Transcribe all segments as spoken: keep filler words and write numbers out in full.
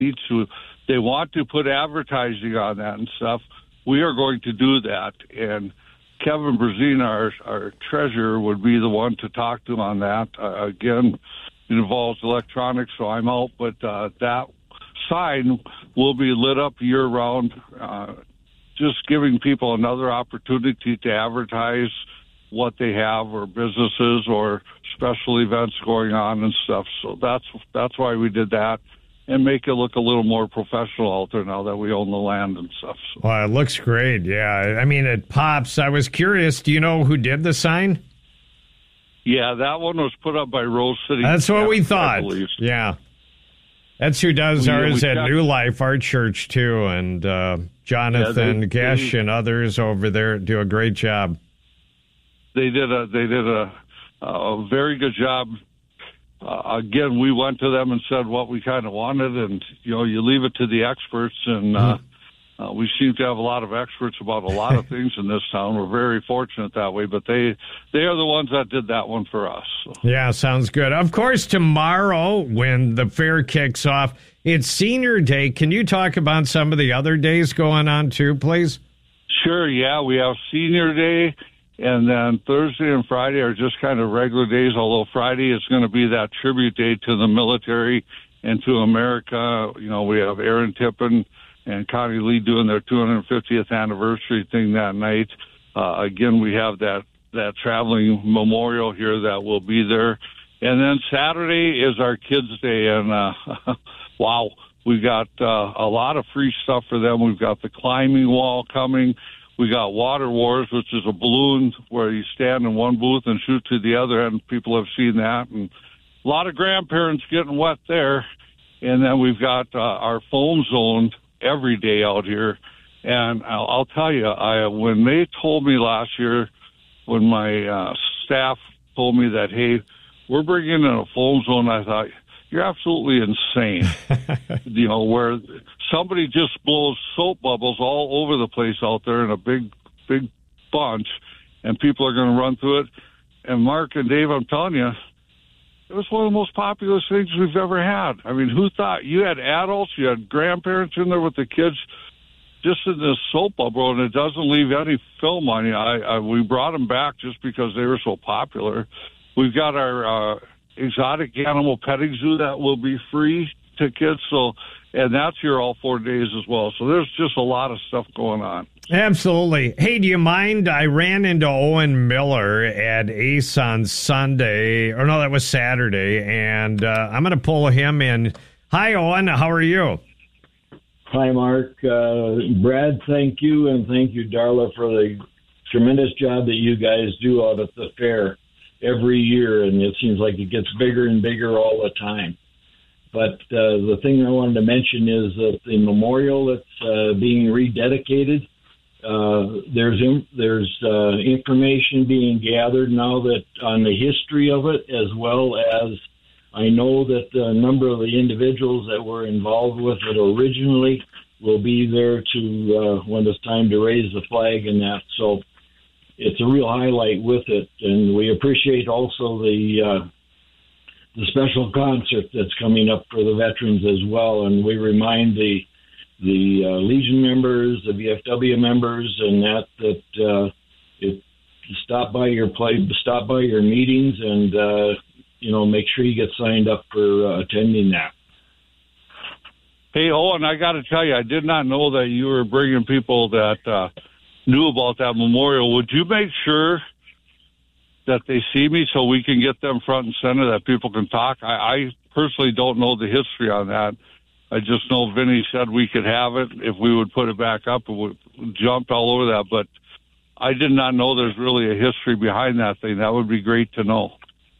need to, they want to put advertising on that and stuff, we are going to do that. And Kevin Brzezina, our, our treasurer, would be the one to talk to on that. Uh, again, it involves electronics, so I'm out, but uh, that sign will be lit up year-round, uh, just giving people another opportunity to advertise what they have or businesses or special events going on and stuff. So that's that's why we did that, and make it look a little more professional out there now that we own the land and stuff. So. Well, it looks great, yeah. I mean, it pops. I was curious, do you know who did the sign? Yeah, that one was put up by Rose City. That's what we thought. Yeah. That's who does we, ours we at New Life, our church, too. And uh, Jonathan yeah, they, Gesh they, and others over there do a great job. They did a they did a, a very good job. Uh, again, we went to them and said what we kind of wanted, and you know, you leave it to the experts. And uh, uh, we seem to have a lot of experts about a lot of things in this town. We're very fortunate that way. But they they are the ones that did that one for us. So. Yeah, sounds good. Of course, tomorrow when the fair kicks off, it's Senior Day. Can you talk about some of the other days going on too, please? Sure. Yeah, we have Senior Day. And then Thursday and Friday are just kind of regular days, although Friday is going to be that tribute day to the military and to America. You know, we have Aaron Tippin and Connie Lee doing their two hundred fiftieth anniversary thing that night. Uh, again, we have that, that traveling memorial here that will be there. And then Saturday is our Kids' Day. And, uh, wow, we got uh, a lot of free stuff for them. We've got the climbing wall coming. We got Water Wars, which is a balloon where you stand in one booth and shoot to the other end. People have seen that. And a lot of grandparents getting wet there. And then we've got uh, our foam zone every day out here. And I'll, I'll tell you, I, when they told me last year, when my uh, staff told me that, hey, we're bringing in a foam zone, I thought, you're absolutely insane. You know, where somebody just blows soap bubbles all over the place out there in a big, big bunch, and people are going to run through it. And Mark and Dave, I'm telling you, it was one of the most popular things we've ever had. I mean, who thought? You had adults, you had grandparents in there with the kids just in this soap bubble, and it doesn't leave any film on you. I, I, we brought them back just because they were so popular. We've got our... Uh, exotic animal petting zoo that will be free to kids, so and that's here all four days as well. So there's just a lot of stuff going on. Absolutely. Hey, do you mind? I ran into Owen Miller at Ace on Sunday, or no, that was Saturday, and uh, I'm going to pull him in. Hi, Owen. How are you? Hi, Mark. Uh, Brad, thank you, and thank you, Darla, for the tremendous job that you guys do out at the fair every year, and it seems like it gets bigger and bigger all the time. But uh, the thing I wanted to mention is that the memorial that's uh, being rededicated, uh, there's in, there's uh, information being gathered now that on the history of it, as well as I know that a number of the individuals that were involved with it originally will be there to uh, when it's time to raise the flag and that. So it's a real highlight with it, and we appreciate also the uh, the special concert that's coming up for the veterans as well. And we remind the the uh, Legion members, the V F W members, and that that uh, it stop by your play, stop by your meetings, and uh, you know, make sure you get signed up for uh, attending that. Hey, Owen, I got to tell you, I did not know that you were bringing people that. Uh, knew about that memorial. Would you make sure that they see me so we can get them front and center, that people can talk? I, I personally don't know the history on that. I just know Vinny said we could have it if we would put it back up, and we jumped all over that. But I did not know there's really a history behind that thing. That would be great to know.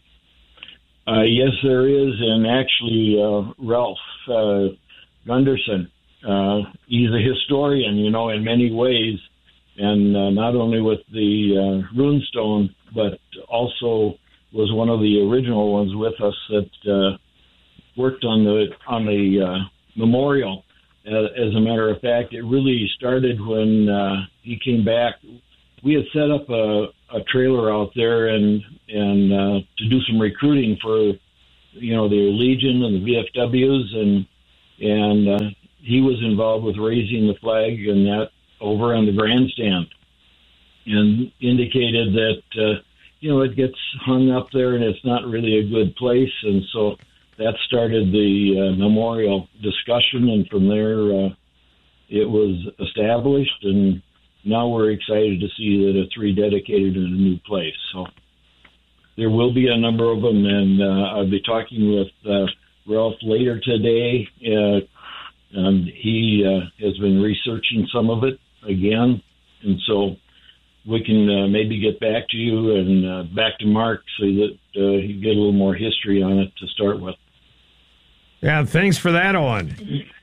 Uh, yes, there is. And actually, uh, Ralph uh, Gunderson, uh, he's a historian, you know, in many ways. And uh, not only with the uh, runestone, but also was one of the original ones with us that uh, worked on the on the uh, memorial. Uh, as a matter of fact, it really started when uh, he came back. We had set up a, a trailer out there and and uh, to do some recruiting for, you know, the Legion and the V F Ws, and and uh, he was involved with raising the flag and that over on the grandstand, and indicated that uh, you know it gets hung up there and it's not really a good place, and so that started the uh, memorial discussion, and from there uh, it was established, and now we're excited to see that it's rededicated in a new place. So there will be a number of them, and uh, I'll be talking with uh, Ralph later today. Uh, and he uh, has been researching some of it again, and so we can uh, maybe get back to you and uh, back to Mark so that uh, you get a little more history on it to start with. Yeah, thanks for that, Owen.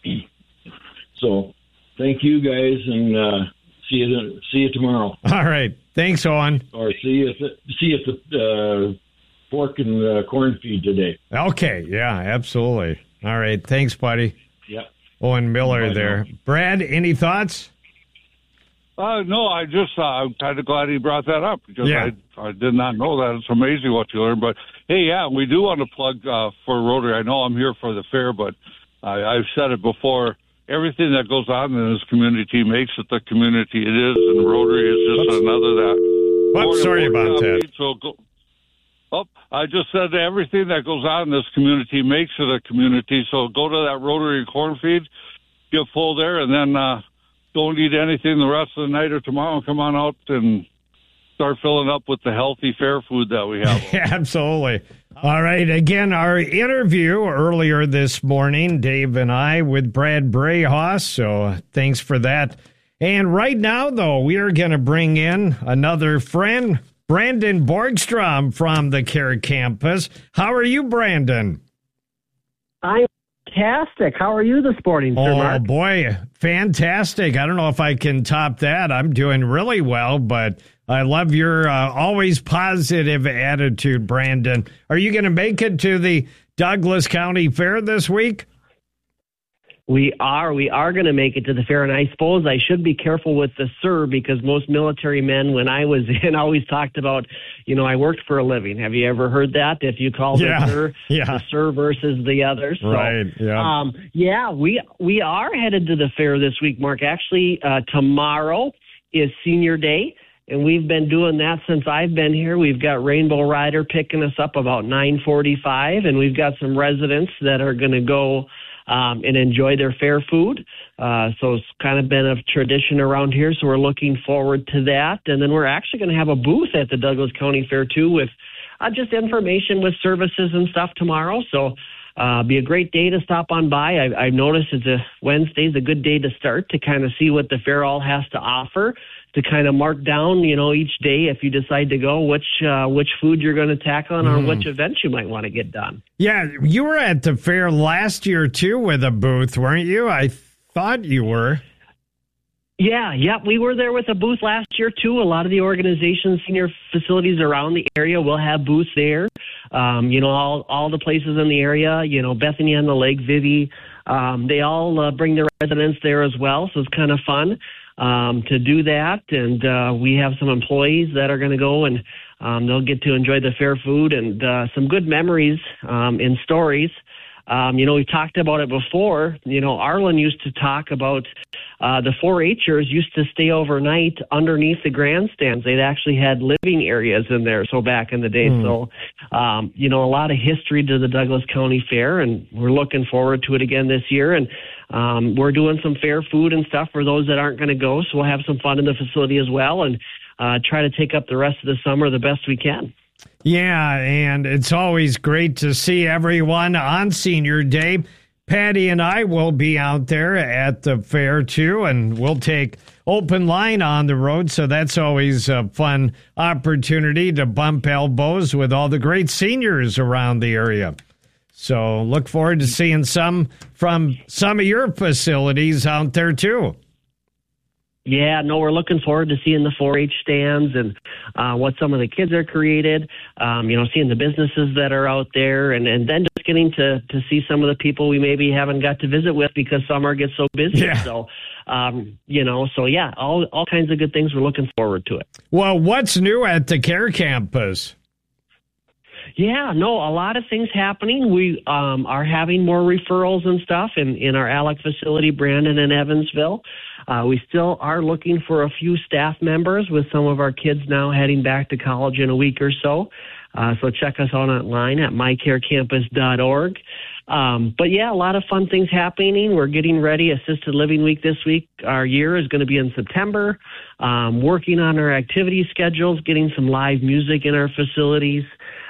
So thank you, guys, and uh, see you see you tomorrow. All right. Thanks, Owen. Or see you at the, see you at the uh, pork and uh, corn feed today. Okay. Yeah, absolutely. All right. Thanks, buddy. Yeah. Owen Miller Bye there. now. Brad, any thoughts? Uh, no, I just, uh, I'm kind of glad he brought that up because Yeah. I, I did not know that. It's amazing what you learn. But, hey, yeah, we do want to plug uh, for Rotary. I know I'm here for the fair, but I, I've said it before. Everything that goes on in this community makes it the community it is, and Rotary is just Oops. another that. Oops, sorry about that. So go, oh, I just said that everything that goes on in this community makes it a community. So go to that Rotary corn feed, get full there, and then uh, don't eat anything the rest of the night or tomorrow. Come on out and start filling up with the healthy fair food that we have. Absolutely. All right. Again, our interview earlier this morning, Dave and I, with Brad Brayhoff. So thanks for that. And right now, though, we are going to bring in another friend, Brandon Borgstrom from the CARE campus. How are you, Brandon? I'm fantastic. How are you this morning, Sir Oh, Mark? boy, fantastic. I don't know if I can top that. I'm doing really well, but I love your uh, always positive attitude, Brandon. Are you going to make it to the Douglas County Fair this week? We are. We are going to make it to the fair, and I suppose I should be careful with the sir because most military men, when I was in, always talked about, you know, I worked for a living. Have you ever heard that? If you call Yeah, the sir, yeah. the sir versus the others. So, Right, yeah. Um, yeah, we we are headed to the fair this week, Mark. Actually, uh, tomorrow is Senior Day. And we've been doing that since I've been here. We've got Rainbow Rider picking us up about nine forty-five, and we've got some residents that are going to go um, and enjoy their fair food. Uh, so it's kind of been a tradition around here, so we're looking forward to that. And then we're actually going to have a booth at the Douglas County Fair, too, with uh, just information with services and stuff tomorrow. So uh, be a great day to stop on by. I, I've noticed it's a Wednesday's a good day to start to kind of see what the fair all has to offer, to kind of mark down, you know, each day if you decide to go, which uh, which food you're going to tack on or Mm. which events you might want to get done. Yeah, you were at the fair last year, too, with a booth, weren't you? I thought you were. Yeah, yeah, we were there with a booth last year, too. A lot of the organizations, senior facilities around the area will have booths there. Um, you know, all, all the places in the area, you know, Bethany on the Lake, Vivi, um, they all uh, bring their residents there as well, so it's kind of fun. Um, to do that, and uh, we have some employees that are going to go, and um, they'll get to enjoy the fair food and uh, some good memories um, and stories. Um, you know, we've talked about it before. You know, Arlen used to talk about uh, the four H'ers used to stay overnight underneath the grandstands. They'd actually had living areas in there, so back in the day. Mm. So, um, you know, a lot of history to the Douglas County Fair, and we're looking forward to it again this year. And Um, we're doing some fair food and stuff for those that aren't going to go, so we'll have some fun in the facility as well and uh, try to take up the rest of the summer the best we can. Yeah, and it's always great to see everyone on Senior Day. Patty and I will be out there at the fair, too, and we'll take open line on the road, so that's always a fun opportunity to bump elbows with all the great seniors around the area. So look forward to seeing some from some of your facilities out there, too. Yeah, no, we're looking forward to seeing the four H stands and uh, what some of the kids are created, um, you know, seeing the businesses that are out there, and, and then just getting to, to see some of the people we maybe haven't got to visit with because summer gets so busy. Yeah. So, um, you know, so yeah, all, all kinds of good things. We're looking forward to it. Well, what's new at the CARE campus? Yeah, no, a lot of things happening. We um, are having more referrals and stuff in, in our Alec facility, Brandon and Evansville. Uh, we still are looking for a few staff members with some of our kids now heading back to college in a week or so. Uh, so check us out online at my care campus dot org. Um, but yeah, a lot of fun things happening. We're getting ready. Assisted Living Week this week. Our year is going to be in September. Um, working on our activity schedules, getting some live music in our facilities,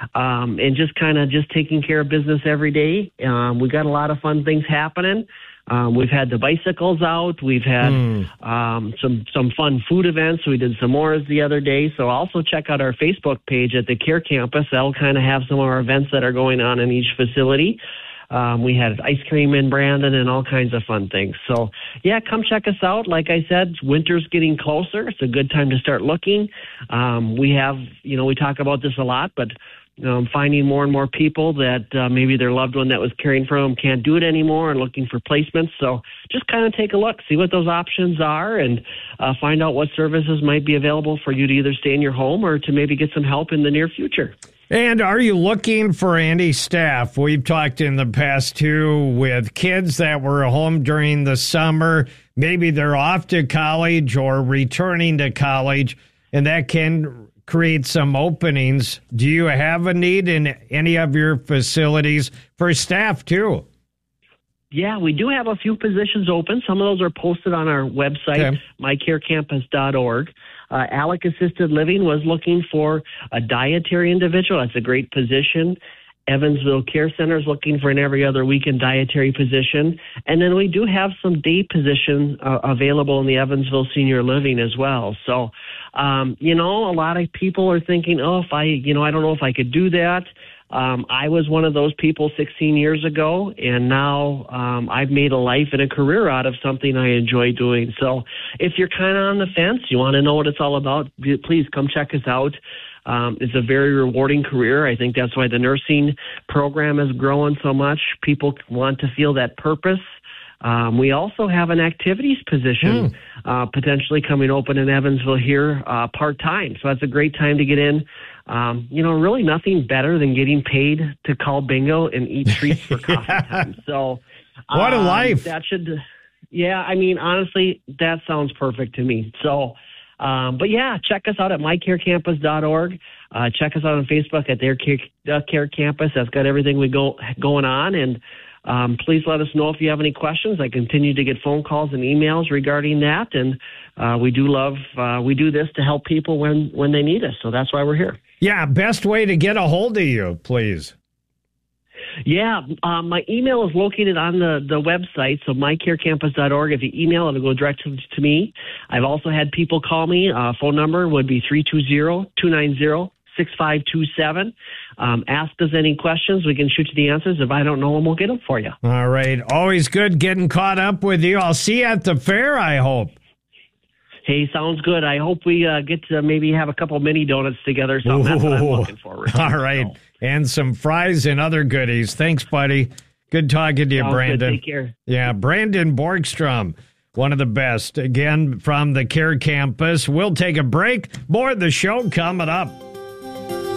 um, and just kind of just taking care of business every day. Um, we got a lot of fun things happening. Um, we've had the bicycles out. We've had mm. um, some some fun food events. We did s'mores the other day. So also check out our Facebook page at the Care Campus. That'll kind of have some of our events that are going on in each facility. Um, we had ice cream in Brandon and all kinds of fun things. So, yeah, come check us out. Like I said, winter's getting closer. It's a good time to start looking. Um, we have, you know, we talk about this a lot, but Um, finding more and more people that uh, maybe their loved one that was caring for them can't do it anymore and looking for placements. So just kind of take a look, see what those options are, and uh, find out what services might be available for you to either stay in your home or to maybe get some help in the near future. And are you looking for any staff? We've talked in the past, too, with kids that were home during the summer. Maybe they're off to college or returning to college, and that can create some openings. Do you have a need in any of your facilities for staff too? Yeah, we do have a few positions open. Some of those are posted on our website, okay. my care campus dot org. Uh, Alec Assisted Living was looking for a dietary individual. That's a great position. Evansville Care Center is looking for an every other weekend dietary position. And then we do have some day positions uh, available in the Evansville Senior Living as well. So, um, you know, a lot of people are thinking, oh, if I, you know, I don't know if I could do that. Um, I was one of those people sixteen years ago, and now um, I've made a life and a career out of something I enjoy doing. So if you're kind of on the fence, you want to know what it's all about, please come check us out. Um, it's a very rewarding career. I think that's why the nursing program is growing so much. People want to feel that purpose. Um, we also have an activities position mm. uh, potentially coming open in Evansville here uh, part-time. So that's a great time to get in. Um, you know, really nothing better than getting paid to call bingo and eat treats for coffee time. So what a um, life. That should, yeah, I mean, honestly, that sounds perfect to me. So, Um, but yeah, check us out at my care campus dot org. Uh, check us out on Facebook at their care, uh, care Campus. That's got everything we go going on. And um, please let us know if you have any questions. I continue to get phone calls and emails regarding that. And uh, we do love, uh, we do this to help people when, when they need us. So that's why we're here. Yeah, best way to get a hold of you, please. Yeah, um, my email is located on the, the website, so my care campus dot org. If you email, it'll go direct to, to me. I've also had people call me. Uh, phone number would be three two zero, two nine zero, six five two seven. Um, ask us any questions. We can shoot you the answers. If I don't know them, we'll get them for you. All right. Always good getting caught up with you. I'll see you at the fair, I hope. Hey, sounds good. I hope we uh, get to maybe have a couple mini donuts together. So that's what I'm looking forward to. All right. So. And some fries and other goodies. Thanks, buddy. Good talking to you, sounds Brandon. Good. Take care. Yeah, Brandon Borgstrom, one of the best. Again, from the Care Campus. We'll take a break. More of the show coming up.